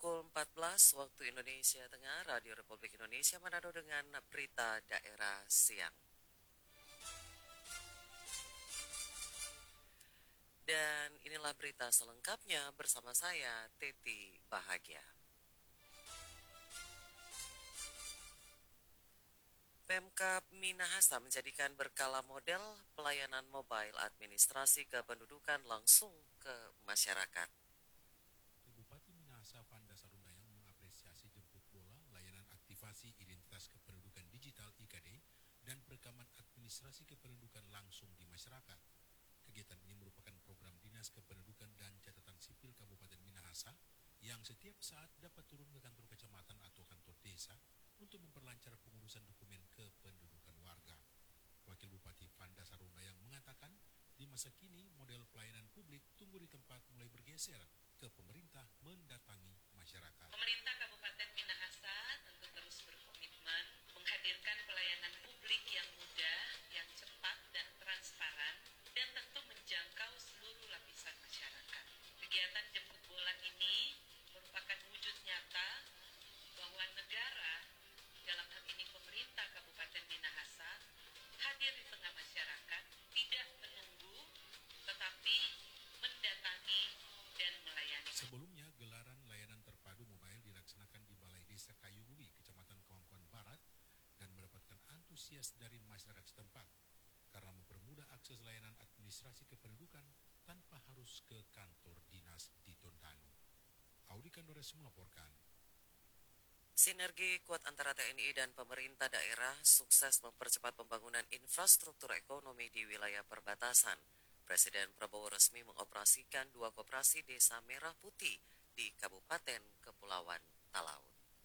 pukul 14 waktu Indonesia Tengah, Radio Republik Indonesia Manado dengan berita daerah siang. Dan inilah berita selengkapnya bersama saya, Teti Bahagia. Pemkab Minahasa menjadikan berkala model pelayanan mobile administrasi kependudukan langsung ke masyarakat. Bupati Minahasa Fanda Sarundayang mengapresiasi jemput bola layanan aktivasi identitas kependudukan digital IKD dan perekaman administrasi kependudukan langsung di masyarakat. Kegiatan ini merupakan program Dinas Kependudukan dan Catatan Sipil Kabupaten Minahasa yang setiap saat dapat turun ke kantor kecamatan atau kantor desa untuk memperlancar pengurusan dokumen kependudukan warga. Wakil Bupati Fanda Sarundayang mengatakan, di masa kini model pelayanan publik tunggu di tempat mulai bergeser ke pemerintah mendatangi masyarakat. Pemerintah Kabupaten Minahasa tentu terus berkomitmen menghadirkan pelayanan publik yang mudah, yang cepat dan transparan, dan tentu menjangkau seluruh lapisan masyarakat. Kegiatan jemput bola ini merupakan wujud nyata bahwa negara, dalam hal ini pemerintah Kabupaten Minahasa, hadir di tengah masyarakat, tidak menunggu, tetapi mendatangi dan melayani. Sebelumnya, gelaran layanan terpadu mobile dilaksanakan di Balai Desa Kayubuli, Kecamatan Kawangkuan Barat, dan mendapatkan antusias dari masyarakat setempat karena mempermudah akses layanan administrasi kependudukan tanpa harus ke kantor dinas di Tondano. Audi Kandores melaporkan. Sinergi kuat antara TNI dan pemerintah daerah sukses mempercepat pembangunan infrastruktur ekonomi di wilayah perbatasan. Presiden Prabowo resmi mengoperasikan 2 koperasi Desa Merah Putih di Kabupaten Kepulauan Talaut.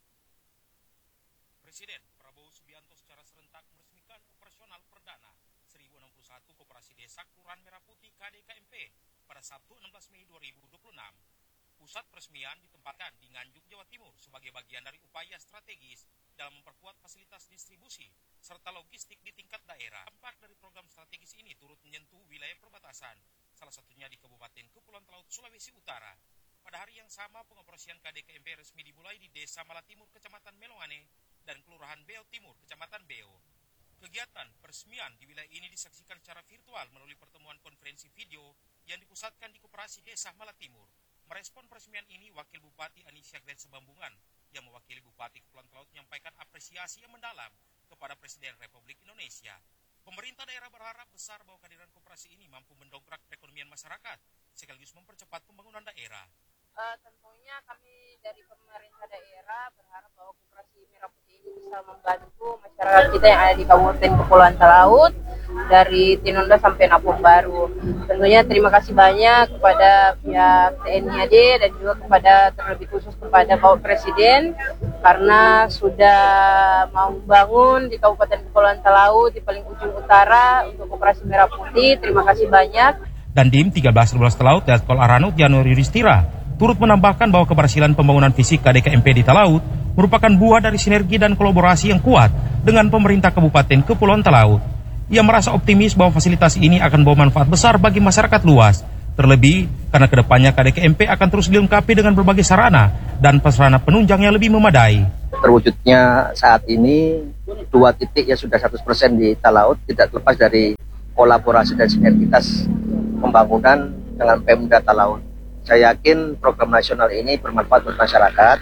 Presiden Prabowo Subianto secara serentak meresmikan operasional perdana 1061 koperasi desa Kelurahan Merah Putih KDKMP pada Sabtu 16 Mei 2026. Pusat peresmian ditempatkan di Nganjuk, Jawa Timur sebagai bagian dari upaya strategis dalam memperkuat fasilitas distribusi serta logistik di tingkat daerah. Dampak dari program strategis ini turut menyentuh wilayah perbatasan, salah satunya di Kabupaten Kepulauan Talaut, Sulawesi Utara. Pada hari yang sama, pengoperasian KDKMP resmi dimulai di Desa Malatimur, Kecamatan Melongane, dan Kelurahan Beo Timur, Kecamatan Beo. Kegiatan peresmian di wilayah ini disaksikan secara virtual melalui pertemuan konferensi video yang dipusatkan di Koperasi Desa Malatimur. Merespon peresmian ini, Wakil Bupati Anisya Gretse Bambungan yang mewakili Bupati Kepulauan Talaut menyampaikan apresiasi yang mendalam kepada Presiden Republik Indonesia. Pemerintah daerah berharap besar bahwa kehadiran koperasi ini mampu mendongkrak perekonomian masyarakat sekaligus mempercepat pembangunan daerah. Tentunya kami dari pemerintah daerah berharap bahwa koperasi Merah Putih ini bisa membantu masyarakat kita yang ada di Kabupaten Kepulauan Talaut dari Tinonda sampai Napung Baru. Tentunya terima kasih banyak kepada pihak TNI AD dan juga kepada terlebih khusus kepada Bapak Presiden karena sudah mau membangun di Kabupaten Kepulauan Talaut di paling ujung utara untuk koperasi Merah Putih. Terima kasih banyak. Dan Dim 13 Ruas Talaut dan Sekolah Aranut Januari Yudhistira turut menambahkan bahwa keberhasilan pembangunan fisik KDKMP di Talaut merupakan buah dari sinergi dan kolaborasi yang kuat dengan pemerintah Kabupaten Kepulauan Talaut. Ia merasa optimis bahwa fasilitas ini akan membawa manfaat besar bagi masyarakat luas, terlebih karena kedepannya KDKMP akan terus dilengkapi dengan berbagai sarana dan prasarana penunjang yang lebih memadai. Terwujudnya saat ini 2 titik yang sudah 100% di Talaut tidak terlepas dari kolaborasi dan sinergitas pembangunan dengan Pemda Talaut. Saya yakin program nasional ini bermanfaat buat masyarakat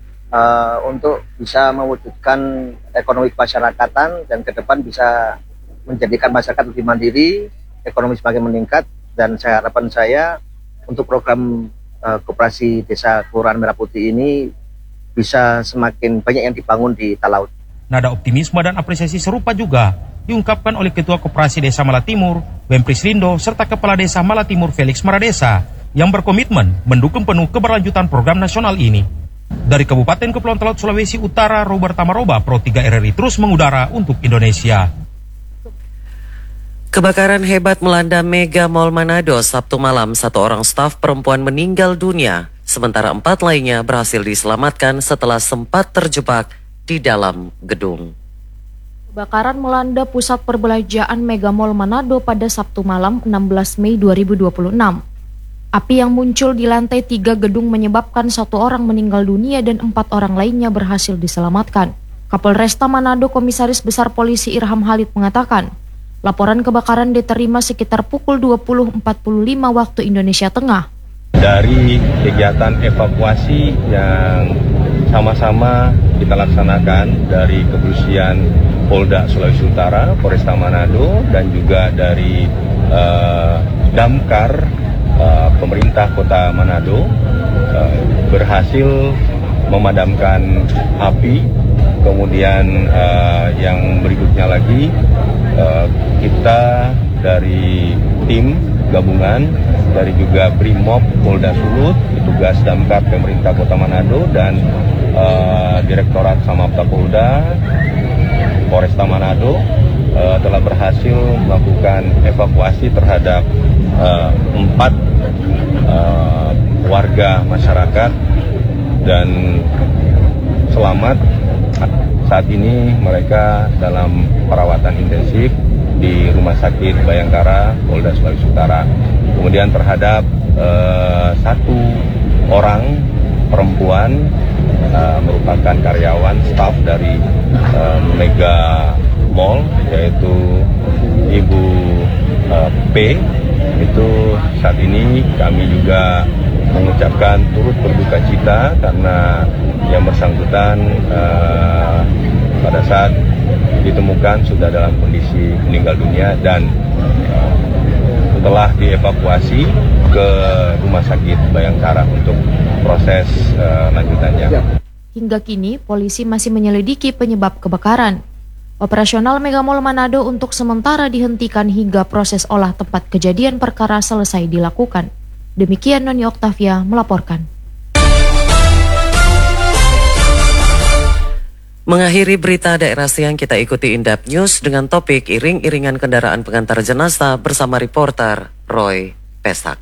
untuk bisa mewujudkan ekonomi kemasyarakatan dan ke depan bisa menjadikan masyarakat lebih mandiri, ekonomi semakin meningkat, dan harapan saya untuk program koperasi Desa Kelurahan Merah Putih ini bisa semakin banyak yang dibangun di Talaut. Nada optimisme dan apresiasi serupa juga diungkapkan oleh Ketua Koperasi Desa Malatimur, Wempris Lindo, serta Kepala Desa Malatimur Felix Maradesa yang berkomitmen mendukung penuh keberlanjutan program nasional ini. Dari Kabupaten Kepulauan Talaut, Sulawesi Utara, Robert Tamaroba, Pro 3 RRI terus mengudara untuk Indonesia. Kebakaran hebat melanda Mega Mall Manado Sabtu malam. 1 orang staf perempuan meninggal dunia, sementara 4 lainnya berhasil diselamatkan setelah sempat terjebak di dalam gedung. Kebakaran melanda pusat perbelanjaan Mega Mall Manado pada Sabtu malam 16 Mei 2026. Api yang muncul di lantai 3 gedung menyebabkan 1 orang meninggal dunia dan 4 orang lainnya berhasil diselamatkan. Kapolresta Manado Komisaris Besar Polisi Irham Halid mengatakan, laporan kebakaran diterima sekitar pukul 20.45 waktu Indonesia Tengah. Dari kegiatan evakuasi yang sama-sama kita laksanakan dari kepolisian Polda Sulawesi Utara, Polresta Manado, dan juga dari Damkar pemerintah Kota Manado berhasil memadamkan api. Kemudian yang berikutnya lagi kita dari tim gabungan dari juga Brimob Polda Sulut, petugas Damkar pemerintah Kota Manado dan Direktorat Samapta Polda Polresta Manado telah berhasil melakukan evakuasi terhadap 4 warga masyarakat dan selamat. Saat ini mereka dalam perawatan intensif di Rumah Sakit Bayangkara Polda Sulawesi Utara. Kemudian terhadap 1 orang perempuan merupakan karyawan staf dari Mega Mall, yaitu Ibu P. Itu saat ini kami juga mengucapkan turut berduka cita karena yang bersangkutan pada saat ditemukan sudah dalam kondisi meninggal dunia dan telah dievakuasi ke Rumah Sakit Bayangkara untuk proses lanjutannya. Hingga kini, polisi masih menyelidiki penyebab kebakaran. Operasional Mega Mall Manado untuk sementara dihentikan hingga proses olah tempat kejadian perkara selesai dilakukan. Demikian Noni Oktavia melaporkan. Mengakhiri berita daerah siang, kita ikuti Indap News dengan topik iring-iringan kendaraan pengantar jenazah bersama reporter Roy Pesak.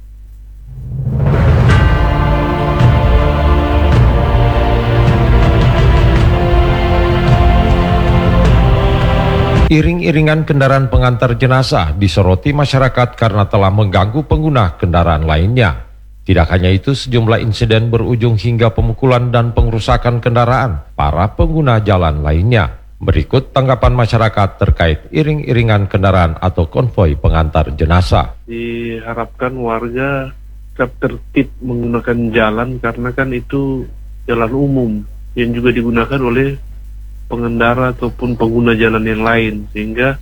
Iring-iringan kendaraan pengantar jenazah disoroti masyarakat karena telah mengganggu pengguna kendaraan lainnya. Tidak hanya itu, sejumlah insiden berujung hingga pemukulan dan pengrusakan kendaraan para pengguna jalan lainnya. Berikut tanggapan masyarakat terkait iring-iringan kendaraan atau konvoi pengantar jenazah. Diharapkan warga tetap tertib menggunakan jalan karena kan itu jalan umum yang juga digunakan oleh pengendara ataupun pengguna jalan yang lain, sehingga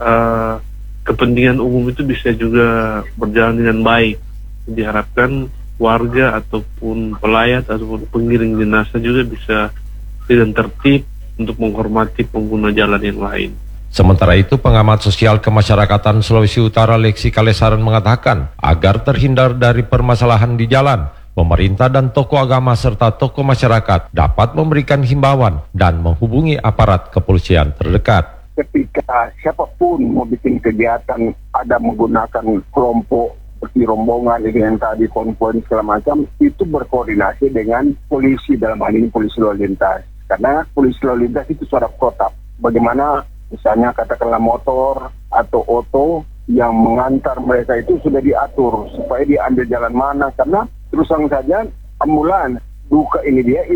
kepentingan umum itu bisa juga berjalan dengan baik. Diharapkan warga ataupun pelayat ataupun pengiring jenazah juga bisa dengan tertib untuk menghormati pengguna jalan yang lain. Sementara itu, pengamat sosial kemasyarakatan Sulawesi Utara Leksi Kalesaran mengatakan agar terhindar dari permasalahan di jalan, pemerintah dan tokoh agama serta tokoh masyarakat dapat memberikan himbauan dan menghubungi aparat kepolisian terdekat. Ketika siapapun mau bikin kegiatan, ada menggunakan kelompok seperti rombongan yang tadi konvoy segala macam, itu berkoordinasi dengan polisi, dalam hal ini polisi lalu lintas. Karena polisi lalu lintas itu suara protap. Bagaimana misalnya katakanlah motor atau oto yang mengantar mereka itu sudah diatur supaya diambil jalan mana, karena terus saja ambulan duka ini dia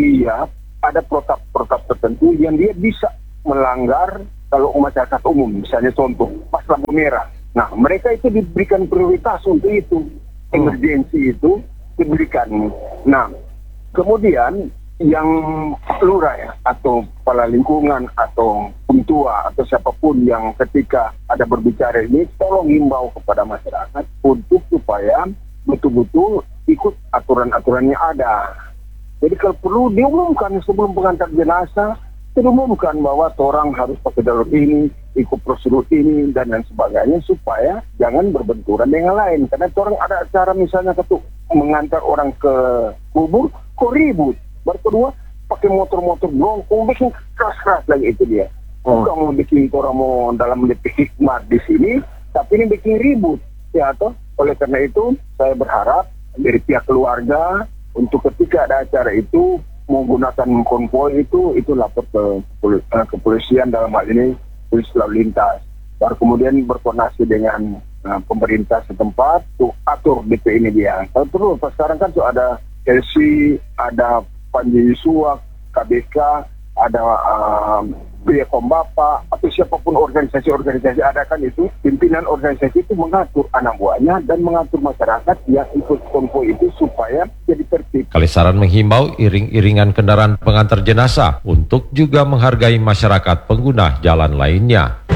ada protap-protap tertentu yang dia bisa melanggar kalau masyarakat umum, misalnya contoh pas lampu merah. Nah, mereka itu diberikan prioritas untuk itu, emergensi itu diberikan. Nah, kemudian yang lurah ya, atau kepala lingkungan atau tua atau siapapun yang ketika ada berbicara ini, tolong himbau kepada masyarakat untuk supaya betul-betul ikut aturan-aturan yang ada. Jadi kalau perlu diumumkan sebelum pengantar jenazah, diumumkan bahwa orang harus pakai jalur ini, ikut prosedur ini dan lain sebagainya, supaya jangan berbenturan dengan lain. Karena orang ada acara misalnya mengantar orang ke kubur, kok ribut. Baru kedua pakai motor-motor blongkong, bikin keras-keras lagi itu dia. Bukan mau bikin orang mau dalam lebih hikmat di sini, tapi ini bikin ribut. Ya toh, oleh karena itu saya berharap dari pihak keluarga untuk ketika ada acara itu menggunakan konvoi itu lapor ke kepolisian, dalam hal ini polisi lalu lintas. Baru kemudian berkoordinasi dengan pemerintah setempat tuh atur DP ini dia. Terus sekarang kan tuh ada LC, ada Panji Suwak, KBK, ada Bekom Bapak, atau siapapun organisasi-organisasi ada kan itu, pimpinan organisasi itu mengatur anak buahnya dan mengatur masyarakat yang ikut konvoi itu supaya jadi tertib. Kalisaran menghimbau iring-iringan kendaraan pengantar jenazah untuk juga menghargai masyarakat pengguna jalan lainnya.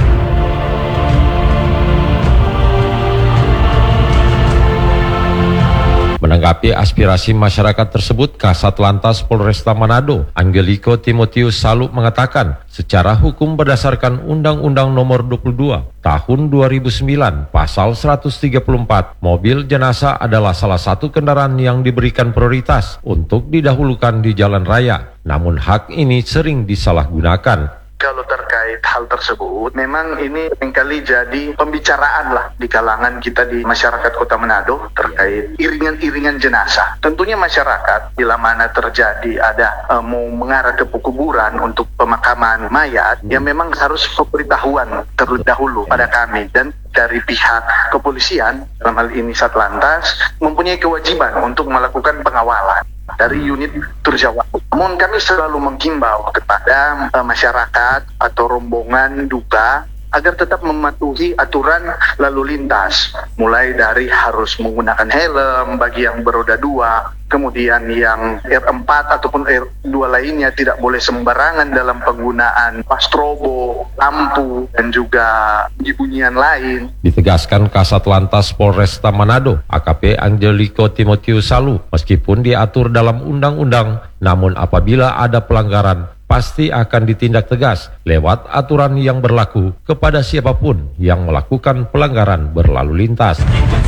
Menanggapi aspirasi masyarakat tersebut, Kasat Lantas Polresta Manado, Angelico Timotius Salu mengatakan, secara hukum berdasarkan Undang-Undang Nomor 22 Tahun 2009, Pasal 134, mobil jenazah adalah salah satu kendaraan yang diberikan prioritas untuk didahulukan di jalan raya. Namun hak ini sering disalahgunakan. Kalau terkait hal tersebut, memang ini seringkali jadi pembicaraan lah di kalangan kita di masyarakat Kota Manado terkait iringan-iringan jenazah. Tentunya masyarakat bila mana terjadi ada mau mengarah ke kuburan untuk pemakaman mayat, ya memang harus pemberitahuan terlebih dahulu pada kami, dan dari pihak kepolisian dalam hal ini Satlantas mempunyai kewajiban untuk melakukan pengawalan dari unit Turjawa. Namun kami selalu menghimbau kepada masyarakat atau rombongan duka agar tetap mematuhi aturan lalu lintas, mulai dari harus menggunakan helm bagi yang beroda 2, kemudian yang R4 ataupun R2 lainnya tidak boleh sembarangan dalam penggunaan pastrobo, lampu, dan juga bunyi-bunyian lain. Ditegaskan Kasat Lantas Polresta Manado, AKP Angelico Timotius Salu, meskipun diatur dalam undang-undang, namun apabila ada pelanggaran, pasti akan ditindak tegas lewat aturan yang berlaku kepada siapapun yang melakukan pelanggaran berlalu lintas.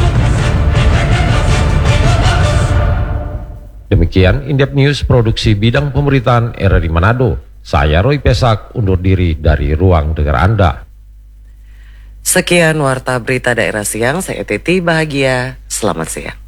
Demikian Indep News produksi bidang pemberitaan RRI Manado. Saya Roy Pesak undur diri dari ruang dengar Anda. Sekian Warta Berita Daerah Siang, saya Teti Bahagia, selamat siang.